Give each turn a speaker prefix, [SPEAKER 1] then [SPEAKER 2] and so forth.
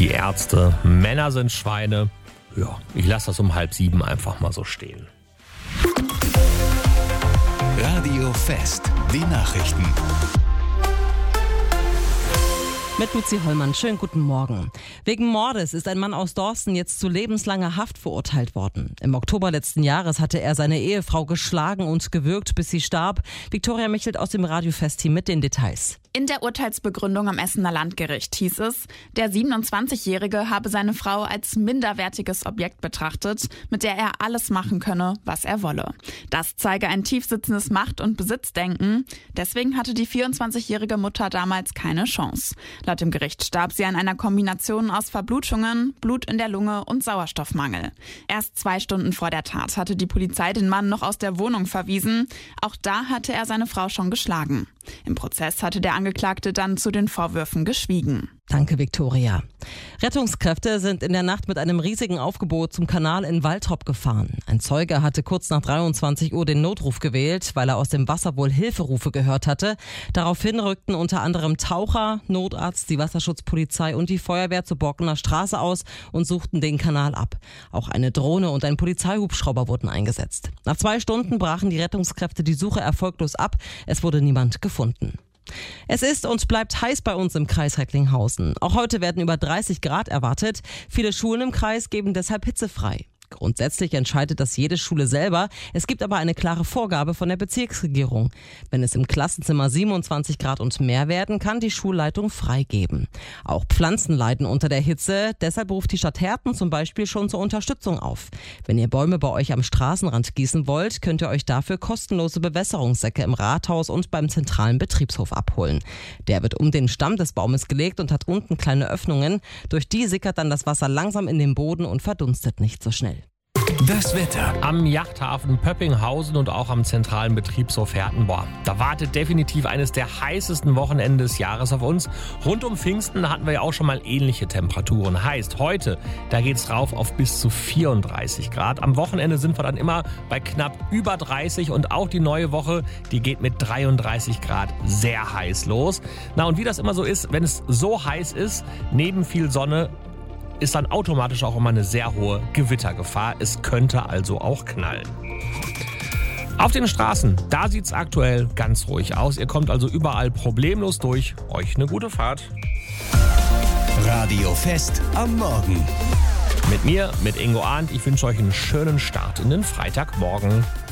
[SPEAKER 1] die Ärzte, Männer sind Schweine. Ja, ich lasse das um 6:30 einfach mal so stehen.
[SPEAKER 2] Radio Fest, die Nachrichten.
[SPEAKER 3] Mit Luzi Hollmann, schönen guten Morgen. Wegen Mordes ist ein Mann aus Dorsten jetzt zu lebenslanger Haft verurteilt worden. Im Oktober letzten Jahres hatte er seine Ehefrau geschlagen und gewürgt, bis sie starb. Viktoria Michelt aus dem Radio Fest-Team mit den Details.
[SPEAKER 4] In der Urteilsbegründung am Essener Landgericht hieß es, der 27-Jährige habe seine Frau als minderwertiges Objekt betrachtet, mit der er alles machen könne, was er wolle. Das zeige ein tiefsitzendes Macht- und Besitzdenken. Deswegen hatte die 24-jährige Mutter damals keine Chance. Laut dem Gericht starb sie an einer Kombination aus Verblutungen, Blut in der Lunge und Sauerstoffmangel. Erst 2 Stunden vor der Tat hatte die Polizei den Mann noch aus der Wohnung verwiesen. Auch da hatte er seine Frau schon geschlagen. Im Prozess hatte der Angeklagte dann zu den Vorwürfen geschwiegen.
[SPEAKER 3] Danke, Viktoria. Rettungskräfte sind in der Nacht mit einem riesigen Aufgebot zum Kanal in Waltrop gefahren. Ein Zeuge hatte kurz nach 23 Uhr den Notruf gewählt, weil er aus dem Wasser wohl Hilferufe gehört hatte. Daraufhin rückten unter anderem Taucher, Notarzt, die Wasserschutzpolizei und die Feuerwehr zur Borkener Straße aus und suchten den Kanal ab. Auch eine Drohne und ein Polizeihubschrauber wurden eingesetzt. Nach 2 Stunden brachen die Rettungskräfte die Suche erfolglos ab. Es wurde niemand gefunden. Es ist und bleibt heiß bei uns im Kreis Recklinghausen. Auch heute werden über 30 Grad erwartet. Viele Schulen im Kreis geben deshalb hitzefrei. Grundsätzlich entscheidet das jede Schule selber. Es gibt aber eine klare Vorgabe von der Bezirksregierung. Wenn es im Klassenzimmer 27 Grad und mehr werden, kann die Schulleitung freigeben. Auch Pflanzen leiden unter der Hitze. Deshalb ruft die Stadt Herten zum Beispiel schon zur Unterstützung auf. Wenn ihr Bäume bei euch am Straßenrand gießen wollt, könnt ihr euch dafür kostenlose Bewässerungssäcke im Rathaus und beim zentralen Betriebshof abholen. Der wird um den Stamm des Baumes gelegt und hat unten kleine Öffnungen. Durch die sickert dann das Wasser langsam in den Boden und verdunstet nicht so schnell.
[SPEAKER 2] Das Wetter.
[SPEAKER 1] Am Yachthafen Pöppinghausen und auch am zentralen Betriebshof Herten. Da wartet definitiv eines der heißesten Wochenenden des Jahres auf uns. Rund um Pfingsten hatten wir ja auch schon mal ähnliche Temperaturen. Heißt, heute, da geht's rauf auf bis zu 34 Grad. Am Wochenende sind wir dann immer bei knapp über 30 und auch die neue Woche, die geht mit 33 Grad sehr heiß los. Na, und wie das immer so ist, wenn es so heiß ist, neben viel Sonne, ist dann automatisch auch immer eine sehr hohe Gewittergefahr. Es könnte also auch knallen. Auf den Straßen, da sieht es aktuell ganz ruhig aus. Ihr kommt also überall problemlos durch. Euch eine gute Fahrt.
[SPEAKER 2] Radio Fest am Morgen.
[SPEAKER 1] Mit mir, mit Ingo Arndt. Ich wünsche euch einen schönen Start in den Freitagmorgen.